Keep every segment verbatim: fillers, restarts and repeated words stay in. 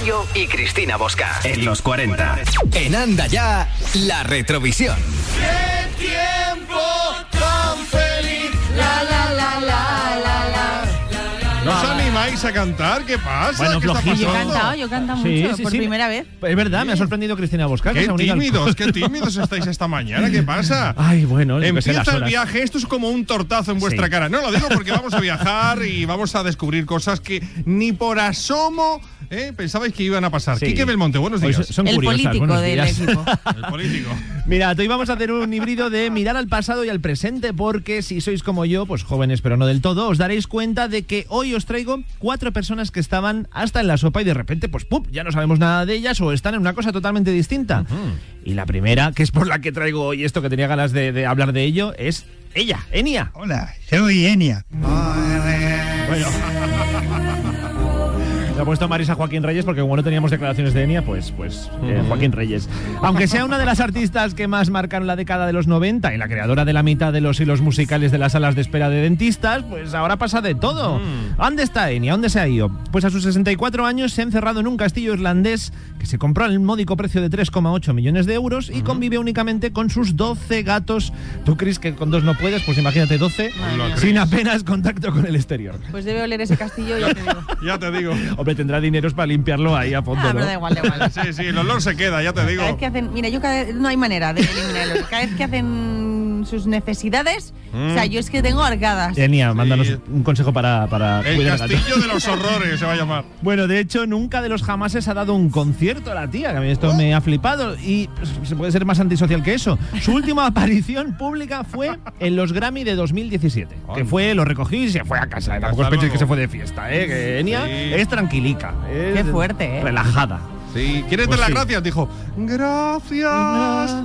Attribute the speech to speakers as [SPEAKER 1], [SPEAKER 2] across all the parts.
[SPEAKER 1] Rocío y Cristina Bosca. En los cuarenta.
[SPEAKER 2] En Anda Ya, la retrovisión.
[SPEAKER 3] ¡Qué tiempo tan feliz! La, la, la, la, la, la. ¿No os animáis a cantar? ¿Qué pasa?
[SPEAKER 4] Bueno,
[SPEAKER 3] ¿Qué está
[SPEAKER 4] flojillo.
[SPEAKER 3] pasando?
[SPEAKER 5] Yo he cantado, yo he cantado
[SPEAKER 4] Sí,
[SPEAKER 5] mucho,
[SPEAKER 4] sí,
[SPEAKER 5] por
[SPEAKER 4] sí.
[SPEAKER 5] primera vez.
[SPEAKER 4] Es verdad, me ha sorprendido Cristina Bosca. que
[SPEAKER 3] Qué
[SPEAKER 4] se ha unido al-
[SPEAKER 3] tímidos, qué tímidos estáis esta mañana. ¿Qué pasa?
[SPEAKER 4] Ay, bueno, yo qué sé,
[SPEAKER 3] Empieza
[SPEAKER 4] las
[SPEAKER 3] el
[SPEAKER 4] horas.
[SPEAKER 3] viaje, esto es como un tortazo en vuestra
[SPEAKER 4] Sí.
[SPEAKER 3] cara. No lo digo porque vamos a viajar y vamos a descubrir cosas que ni por asomo ¿eh? pensabais que iban a pasar.
[SPEAKER 4] Sí.
[SPEAKER 3] Quique Belmonte, buenos
[SPEAKER 4] Hoy
[SPEAKER 3] días.
[SPEAKER 4] son
[SPEAKER 5] El
[SPEAKER 4] curiosas,
[SPEAKER 5] político
[SPEAKER 4] buenos
[SPEAKER 5] del
[SPEAKER 4] días.
[SPEAKER 5] equipo.
[SPEAKER 3] El político.
[SPEAKER 4] Mirad, hoy vamos a hacer un híbrido de mirar al pasado y al presente, porque si sois como yo, pues jóvenes pero no del todo, os daréis cuenta de que hoy os traigo cuatro personas que estaban hasta en la sopa y de repente, pues ¡pum!, ya no sabemos nada de ellas o están en una cosa totalmente distinta. Uh-huh. Y la primera, que es por la que traigo hoy esto, que tenía ganas de, de hablar de ello, es ella, Enya.
[SPEAKER 6] Hola, soy Enya.
[SPEAKER 4] Bueno. Le ha puesto Marisa Joaquín Reyes porque como no teníamos declaraciones de Enya, pues, pues eh, Joaquín Reyes. Aunque sea una de las artistas que más marcaron la década de los noventa y la creadora de la mitad de los hilos musicales de las salas de espera de dentistas, pues ahora pasa de todo. ¿Dónde está Enya? ¿Dónde se ha ido? Pues a sus sesenta y cuatro años se ha encerrado en un castillo irlandés que se compró al módico precio de tres coma ocho millones de euros y convive únicamente con sus doce gatos. ¿Tú crees que con dos no puedes? Pues imagínate doce, sin apenas contacto con el exterior.
[SPEAKER 5] Pues debe oler ese castillo, ya te digo.
[SPEAKER 3] Ya te digo.
[SPEAKER 4] Hombre, tendrá dineros para limpiarlo ahí a fondo,
[SPEAKER 5] Ah,
[SPEAKER 4] ¿no?
[SPEAKER 5] pero da igual, da igual.
[SPEAKER 3] Sí, sí, el olor se queda, ya te digo.
[SPEAKER 5] Cada vez que hacen, mira, yo cada vez, no hay manera de eliminar el olor. Cada vez que hacen sus necesidades, mm. o sea, yo es que tengo arcadas.
[SPEAKER 4] Enya, mándanos
[SPEAKER 3] Sí.
[SPEAKER 4] un consejo para, para
[SPEAKER 3] El
[SPEAKER 4] cuidar al gato.
[SPEAKER 3] castillo de los horrores se va a llamar.
[SPEAKER 4] Bueno, de hecho, nunca de los jamases ha dado un concierto a la tía, que a mí esto me ha flipado. Y pues, se puede ser más antisocial que eso. Su última aparición pública fue en los Grammy de dos mil diecisiete. Que fue, lo recogí y se fue a casa.
[SPEAKER 3] Venga,
[SPEAKER 4] Tampoco os
[SPEAKER 3] hasta
[SPEAKER 4] penséis
[SPEAKER 3] luego.
[SPEAKER 4] que se fue de fiesta, ¿eh? Que Enya
[SPEAKER 3] Sí.
[SPEAKER 4] es tranquilica. Es
[SPEAKER 5] Qué fuerte, ¿eh?
[SPEAKER 4] Relajada.
[SPEAKER 3] Sí, ¿quieres
[SPEAKER 4] Pues
[SPEAKER 3] dar las
[SPEAKER 4] sí.
[SPEAKER 3] gracias? Dijo, gracias.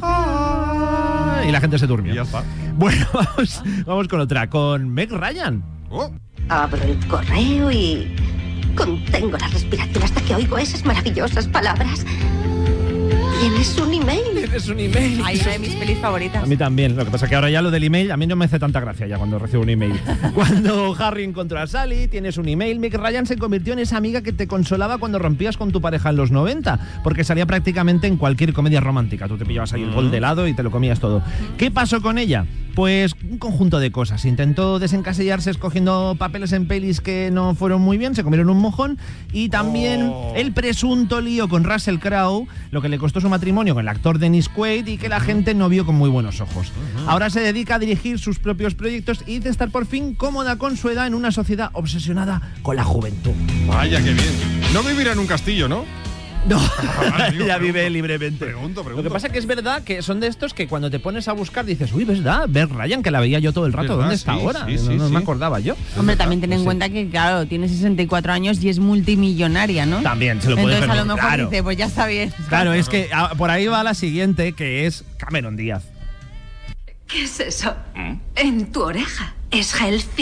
[SPEAKER 4] Y la gente se durmió.
[SPEAKER 3] Y ya está.
[SPEAKER 4] Bueno, vamos, vamos con otra, con Meg Ryan.
[SPEAKER 3] Oh.
[SPEAKER 7] Abro el correo y contengo la respiración hasta que oigo esas maravillosas palabras. ¿Tienes un email?
[SPEAKER 4] Tienes un email.
[SPEAKER 5] Ay, una de mis pelis favoritas.
[SPEAKER 4] A mí también, lo que pasa que ahora ya lo del email, a mí no me hace tanta gracia ya cuando recibo un email. Cuando Harry encontró a Sally, tienes un email, Meg Ryan se convirtió en esa amiga que te consolaba cuando rompías con tu pareja en los noventa, porque salía prácticamente en cualquier comedia romántica. Tú te pillabas ahí el bol de helado y te lo comías todo. ¿Qué pasó con ella? Pues un conjunto de cosas. Intentó desencasillarse escogiendo papeles en pelis que no fueron muy bien, se comieron un mojón, y también
[SPEAKER 3] Oh.
[SPEAKER 4] el presunto lío con Russell Crowe, lo que le costó su matrimonio con el actor Dennis Quaid y que la gente no vio con muy buenos ojos. Uh-huh. Ahora se dedica a dirigir sus propios proyectos y dice estar por fin cómoda con su edad en una sociedad obsesionada con la juventud.
[SPEAKER 3] Vaya, qué bien. No vivirá en un castillo, ¿no?
[SPEAKER 4] No,
[SPEAKER 3] vale, digo,
[SPEAKER 4] ella
[SPEAKER 3] pregunto,
[SPEAKER 4] vive libremente.
[SPEAKER 3] pregunto, pregunto.
[SPEAKER 4] Lo que pasa es que es verdad que son de estos que cuando te pones a buscar dices, uy, ¿verdad? Ver Ryan, que la veía yo todo el rato,
[SPEAKER 3] ¿Verdad?
[SPEAKER 4] ¿dónde está
[SPEAKER 3] Sí,
[SPEAKER 4] ahora?
[SPEAKER 3] sí,
[SPEAKER 4] no
[SPEAKER 3] sí,
[SPEAKER 4] no
[SPEAKER 3] sí.
[SPEAKER 4] me acordaba yo.
[SPEAKER 5] Hombre, también ten en
[SPEAKER 4] Sí.
[SPEAKER 5] cuenta que, claro, tiene sesenta y cuatro años y es multimillonaria, ¿no?
[SPEAKER 4] También se lo puede
[SPEAKER 5] Entonces, a lo
[SPEAKER 4] permitir,
[SPEAKER 5] mejor
[SPEAKER 4] claro.
[SPEAKER 5] dice, pues ya está bien.
[SPEAKER 4] Claro, es que ah, por ahí va la siguiente, que es Cameron Díaz.
[SPEAKER 7] ¿Qué es eso? En tu oreja. Es gel